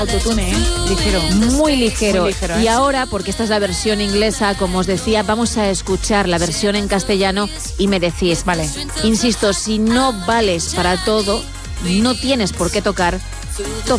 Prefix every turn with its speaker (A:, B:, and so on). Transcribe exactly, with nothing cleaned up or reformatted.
A: Autotune, ¿eh? Ligero.
B: Muy ligero.
A: Muy ligero, ¿eh?
B: Y ahora, porque esta es la versión inglesa, como os decía, vamos a escuchar la versión en castellano y me decís,
A: Vale.
B: Insisto, si no vales para todo, no tienes por qué tocar todo.